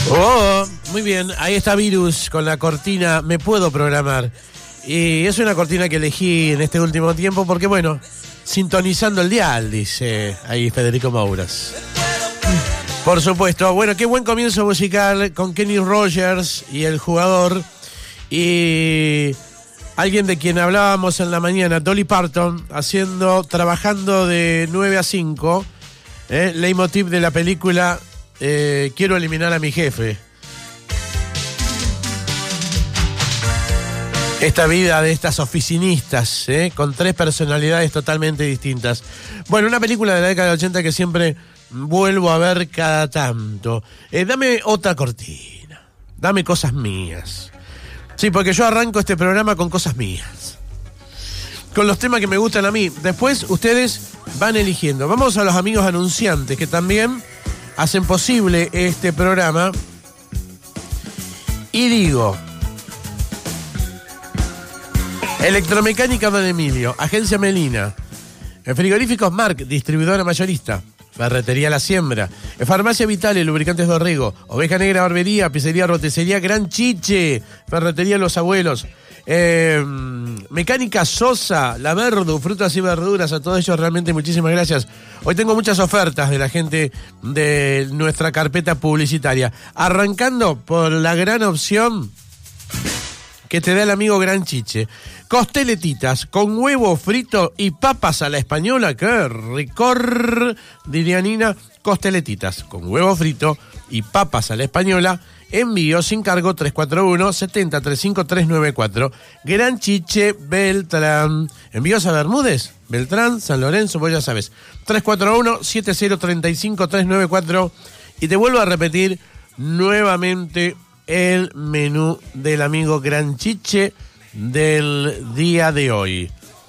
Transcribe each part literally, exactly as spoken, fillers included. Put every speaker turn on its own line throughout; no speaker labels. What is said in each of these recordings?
Oh, muy bien, ahí está Virus con la cortina Me Puedo Programar. Y es una cortina que elegí en este último tiempo porque, bueno, sintonizando el dial, dice ahí Federico Mouras. Por supuesto, bueno, qué buen comienzo musical con Kenny Rogers y El Jugador. Y alguien de quien hablábamos en la mañana, Dolly Parton, haciendo, trabajando de nueve a cinco, eh, leitmotiv de la película eh, Quiero eliminar a mi jefe. Esta vida de estas oficinistas, ¿eh? Con tres personalidades totalmente distintas. Bueno, una película de la década de ochenta que siempre vuelvo a ver cada tanto. Eh, dame otra cortina. Dame cosas mías. Sí, porque yo arranco este programa con cosas mías. Con los temas que me gustan a mí. Después ustedes van eligiendo. Vamos a los amigos anunciantes que también hacen posible este programa. Y digo... Electromecánica Don Emilio, Agencia Melina, Frigoríficos Marc, distribuidora mayorista, Ferretería La Siembra, Farmacia Vitale, Lubricantes Dorrego, Oveja Negra Barbería, Pizzería Roticería Gran Chiche, Ferretería Los Abuelos, eh, Mecánica Sosa, La Verdu, Frutas y Verduras, a todos ellos realmente muchísimas gracias. Hoy tengo muchas ofertas de la gente de nuestra carpeta publicitaria, arrancando por la gran opción que te da el amigo Gran Chiche. Costeletitas con huevo frito y papas a la española. ¡Qué ricor! Diría Nina. Costeletitas con huevo frito y papas a la española. Envío sin cargo tres cuatro uno, siete cero tres cinco tres nueve cuatro. Gran Chiche Beltrán. Envíos a Bermúdez, Beltrán, San Lorenzo, vos ya sabes. tres cuatro uno, siete cero tres cinco tres nueve cuatro. Y te vuelvo a repetir nuevamente el menú del amigo Gran Chiche del día de hoy.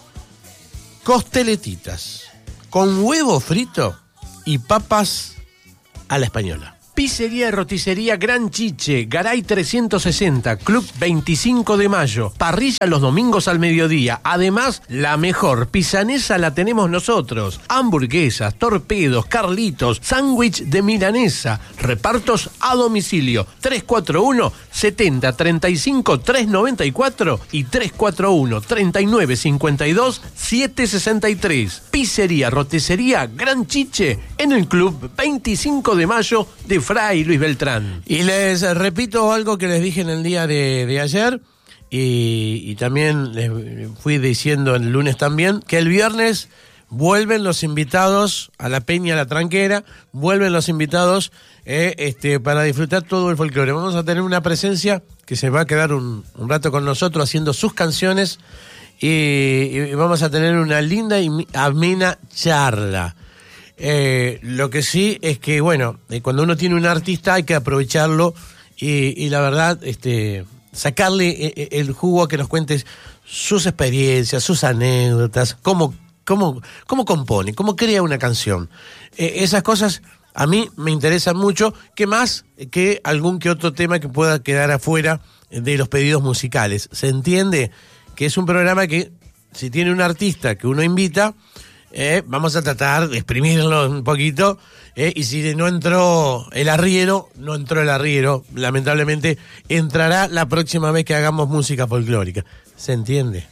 Costeletitas con huevo frito y papas a la española. Pizzería y roticería Gran Chiche, Garay trescientos sesenta, Club veinticinco de mayo. Parrilla los domingos al mediodía. Además, la mejor pisanesa la tenemos nosotros. Hamburguesas, torpedos, carlitos, sándwich de milanesa. Repartos a domicilio. tres cuatro uno, setenta, treinta y cinco, trescientos noventa y cuatro y tres cuatro uno, treinta y nueve, cincuenta y dos, setecientos sesenta y tres. Pizzería, roticería Gran Chiche en el Club veinticinco de mayo de Fray Luis Beltrán. Y les repito algo que les dije en el día de, de ayer y, y también les fui diciendo el lunes también, que el viernes vuelven los invitados a la Peña La Tranquera, vuelven los invitados eh, este, para disfrutar todo el folclore. Vamos a tener una presencia que se va a quedar un, un rato con nosotros haciendo sus canciones y, y vamos a tener una linda y amena charla. Eh, lo que sí es que, bueno, eh, cuando uno tiene un artista hay que aprovecharlo y, y la verdad, este, sacarle eh, el jugo a que nos cuentes sus experiencias, sus anécdotas, cómo, cómo, cómo compone, cómo crea una canción. Eh, esas cosas a mí me interesan mucho, que más que algún que otro tema que pueda quedar afuera de los pedidos musicales. Se entiende que es un programa que, si tiene un artista que uno invita, Eh, vamos a tratar de exprimirlo un poquito eh, y si no entró el arriero, no entró el arriero, lamentablemente entrará la próxima vez que hagamos música folclórica. ¿Se entiende?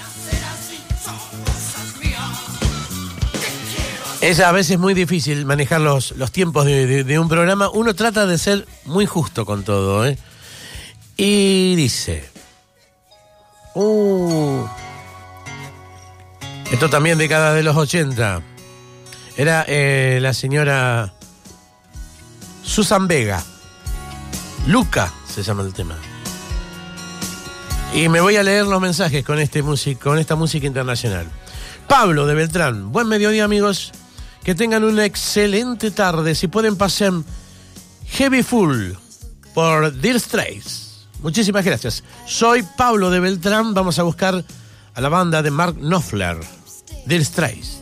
Es a veces muy difícil manejar los, los tiempos de, de, de un programa. Uno trata de ser muy justo con todo, ¿eh? Y dice... Uh... Esto también década de los ochenta. Era eh, la señora Susan Vega. Luca se llama el tema. Y me voy a leer los mensajes con, este music, con esta música internacional. Pablo de Beltrán. Buen mediodía, amigos. Que tengan una excelente tarde. Si pueden, pasen Heavy Full por Dire Straits. Muchísimas gracias. Soy Pablo de Beltrán. Vamos a buscar a la banda de Mark Knopfler. Dire Straits.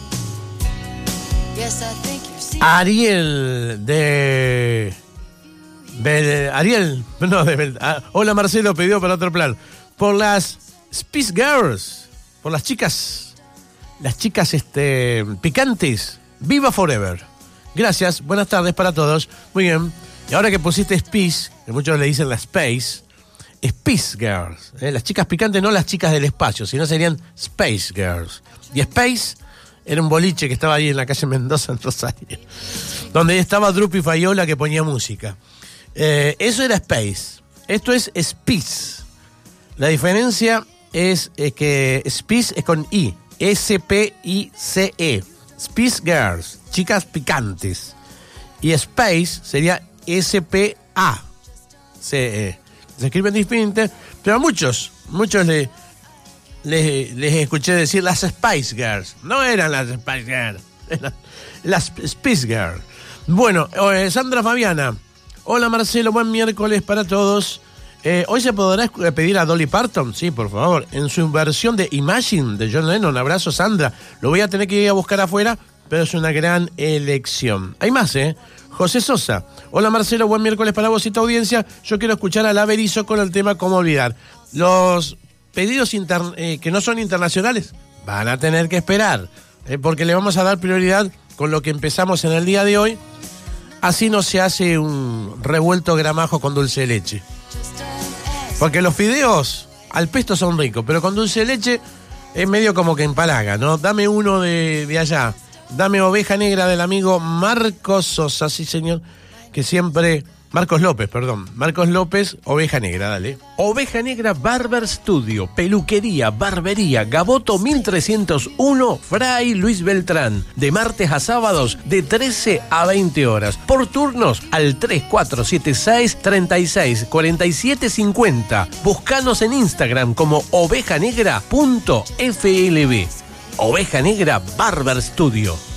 Ariel de... de Ariel, no, de... Ah, hola Marcelo, pidió para otro plan. Por las Spice Girls, por las chicas, las chicas este, picantes, Viva Forever. Gracias, buenas tardes para todos. Muy bien. Y ahora que pusiste Spice, que muchos le dicen la Space, Spice Girls, ¿eh? Las chicas picantes, no las chicas del espacio, sino serían Space Girls. Y Space era un boliche que estaba ahí en la calle Mendoza, en Rosario, donde estaba Drupi Fayola que ponía música. Eh, eso era Space. Esto es Spice. La diferencia es eh, que Spice es con I, S P I C E. Spice Girls, chicas picantes. Y Space sería S P A C E. Se escriben diferentes, pero a muchos, muchos le, les, les escuché decir las Spice Girls. No eran las Spice Girls, eran las Spice Girls. Bueno, eh, Sandra Fabiana. Hola Marcelo, buen miércoles para todos. Eh, ¿Hoy se podrá pedir a Dolly Parton? Sí, por favor. En su versión de Imagine de John Lennon. Abrazo, Sandra. Lo voy a tener que ir a buscar afuera, pero es una gran elección. Hay más, ¿eh? José Sosa. Hola Marcelo, buen miércoles para vos y tu audiencia. Yo quiero escuchar a La Berizo con el tema Cómo Olvidar. Los pedidos inter- eh, que no son internacionales van a tener que esperar, eh, porque le vamos a dar prioridad con lo que empezamos en el día de hoy. Así no se hace un revuelto gramajo con dulce de leche. Porque los fideos al pesto son ricos, pero con dulce de leche es medio como que empalaga, ¿no? Dame uno de, de allá. Dame Oveja Negra del amigo Marcos Sosa, sí señor, que siempre... Marcos López, perdón. Marcos López, Oveja Negra, dale. Oveja Negra Barber Studio, peluquería, barbería, Gaboto mil trescientos uno, Fray Luis Beltrán. De martes a sábados, de trece a veinte horas. Por turnos, al tres cuatro siete seis, treinta y seis, cuarenta y siete cincuenta. Búscanos en Instagram como ovejanegra punto f l b. Oveja Negra Barber Studio.